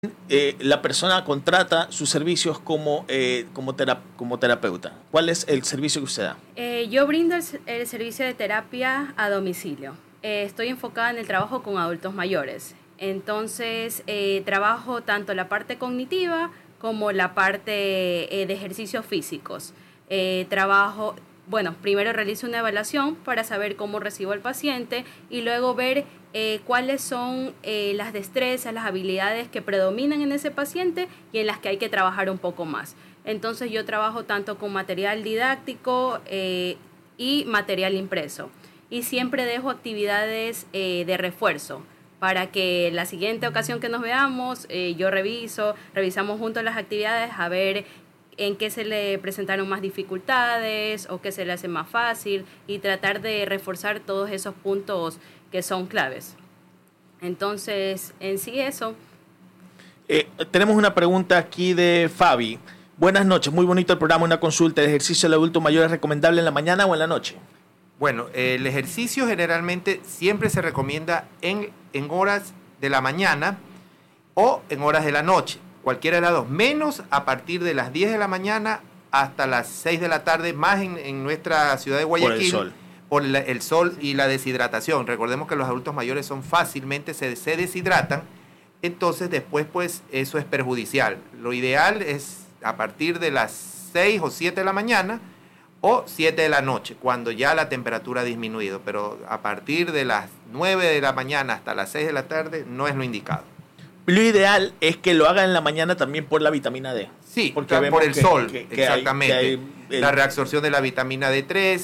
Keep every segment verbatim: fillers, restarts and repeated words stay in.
eh, la persona contrata sus servicios como, eh, como, tera, como terapeuta? ¿Cuál es el servicio que usted da? Eh, yo brindo el, el servicio de terapia a domicilio. Eh, estoy enfocada en el trabajo con adultos mayores. Entonces, eh, trabajo tanto la parte cognitiva como la parte eh, de ejercicios físicos. Eh, trabajo, bueno, primero realizo una evaluación para saber cómo recibo al paciente y luego ver eh, cuáles son eh, las destrezas, las habilidades que predominan en ese paciente y en las que hay que trabajar un poco más. Entonces yo trabajo tanto con material didáctico eh, y material impreso. Y siempre dejo actividades eh, de refuerzo para que la siguiente ocasión que nos veamos, eh, yo reviso, revisamos juntos las actividades a ver en qué se le presentaron más dificultades o qué se le hace más fácil y tratar de reforzar todos esos puntos que son claves. Entonces, en sí eso. Eh, tenemos una pregunta aquí de Fabi. Buenas noches, muy bonito el programa, una consulta. ¿El ejercicio del adulto mayor es recomendable en la mañana o en la noche? Bueno, el ejercicio generalmente siempre se recomienda en, en horas de la mañana o en horas de la noche, cualquiera de las dos, menos a partir de las diez de la mañana hasta las seis de la tarde, más en, en nuestra ciudad de Guayaquil. Por el sol. Por la, el sol y la deshidratación. Recordemos que los adultos mayores son fácilmente, se, se deshidratan, entonces después pues eso es perjudicial. Lo ideal es a partir de las seis o siete de la mañana o siete de la noche, cuando ya la temperatura ha disminuido, pero a partir de las nueve de la mañana hasta las seis de la tarde no es lo indicado. Lo ideal es que lo hagan en la mañana también por la vitamina D. Sí, porque por el que, sol, que, que exactamente. Hay, que hay el... La reabsorción de la vitamina D tres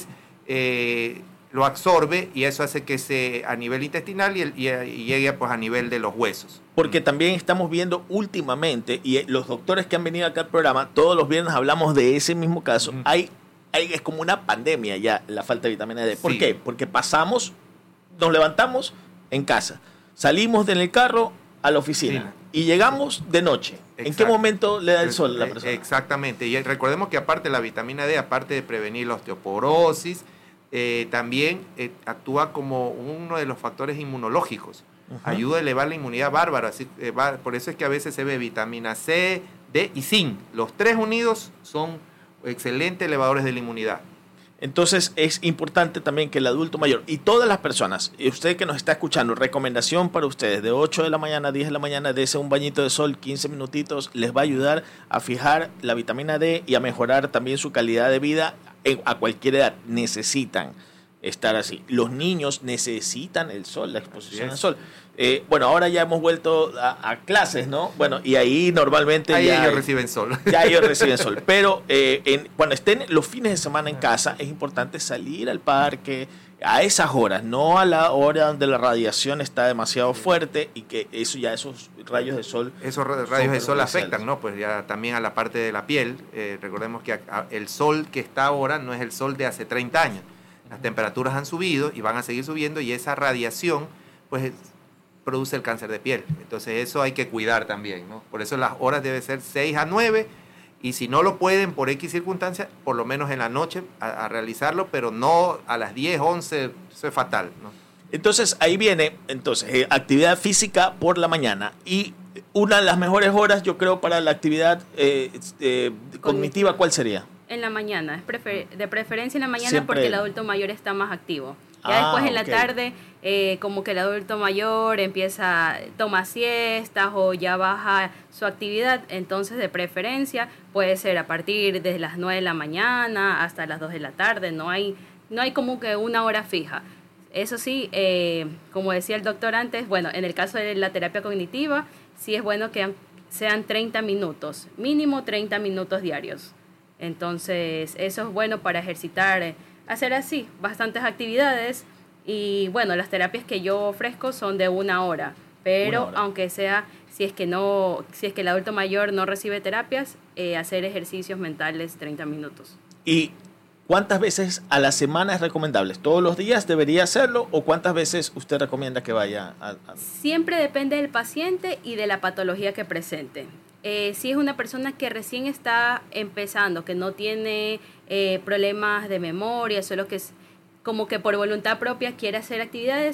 eh, lo absorbe y eso hace que se a nivel intestinal y, el, y, y llegue pues a nivel de los huesos. Porque también estamos viendo últimamente, y los doctores que han venido acá al programa, todos los viernes hablamos de ese mismo caso, uh-huh. hay, hay es como una pandemia ya la falta de vitamina D. ¿Por sí. qué? Porque pasamos, nos levantamos en casa, salimos del carro a la oficina sí. y llegamos de noche. Exacto. ¿En qué momento le da el sol a la persona? Exactamente, y recordemos que aparte la vitamina D, aparte de prevenir la osteoporosis, eh, también eh, actúa como uno de los factores inmunológicos. Uh-huh. Ayuda a elevar la inmunidad bárbara, así, eh, va, por eso es que a veces se ve vitamina C, D y zinc. Los tres unidos son excelentes elevadores de la inmunidad. Entonces es importante también que el adulto mayor y todas las personas, y usted que nos está escuchando, recomendación para ustedes, de ocho de la mañana a diez de la mañana, dése un bañito de sol, quince minutitos, les va a ayudar a fijar la vitamina D y a mejorar también su calidad de vida en, a cualquier edad. Necesitan estar así. Los niños necesitan el sol, la exposición al sol. Eh, bueno, ahora ya hemos vuelto a, a clases, ¿no? Bueno, y ahí normalmente ahí ya ellos reciben sol. Ya ellos reciben sol. Pero eh, en, cuando estén los fines de semana en casa, es importante salir al parque a esas horas, no a la hora donde la radiación está demasiado fuerte y que eso ya esos rayos de sol. Esos rayos de sol afectan, ¿no? Pues ya también a la parte de la piel. Eh, recordemos que a, a, el sol que está ahora no es el sol de hace treinta años. Las temperaturas han subido y van a seguir subiendo y esa radiación, pues, produce el cáncer de piel. Entonces eso hay que cuidar también, ¿no? Por eso las horas deben ser seis a nueve y si no lo pueden por X circunstancias, por lo menos en la noche a, a realizarlo, pero no a las diez, once, eso es fatal, ¿no? Entonces ahí viene, entonces, eh, actividad física por la mañana y una de las mejores horas yo creo para la actividad eh, eh, cognitiva, ¿cuál sería? En la mañana, es prefer- de preferencia en la mañana. Siempre. Porque el adulto mayor está más activo. Ya ah, después en la okay. tarde, eh, como que el adulto mayor empieza, toma siestas o ya baja su actividad, entonces de preferencia puede ser a partir de las nueve de la mañana hasta las dos de la tarde, no hay, no hay como que una hora fija. Eso sí, eh, como decía el doctor antes, bueno, en el caso de la terapia cognitiva, sí es bueno que sean treinta minutos, mínimo treinta minutos diarios. Entonces, eso es bueno para ejercitar, hacer así, bastantes actividades. Y bueno, las terapias que yo ofrezco son de una hora, pero una hora. Aunque sea, si es que no, si es que el adulto mayor no recibe terapias, eh, hacer ejercicios mentales treinta minutos. ¿Y cuántas veces a la semana es recomendable? ¿Todos los días debería hacerlo o cuántas veces usted recomienda que vaya a, a... Siempre depende del paciente y de la patología que presente. Eh, si es una persona que recién está empezando, que no tiene eh, problemas de memoria, solo que es como que por voluntad propia quiere hacer actividades,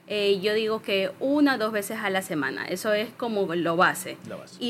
Eh, yo digo que una o dos veces a la semana, eso es como lo base. La base. Y